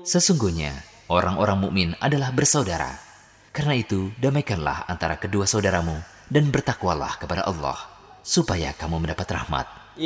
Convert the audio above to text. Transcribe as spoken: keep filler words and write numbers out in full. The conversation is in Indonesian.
Sesungguhnya orang-orang mukmin adalah bersaudara. Karena itu, damaikanlah antara kedua saudaramu dan bertakwalah kepada Allah supaya kamu mendapat rahmat.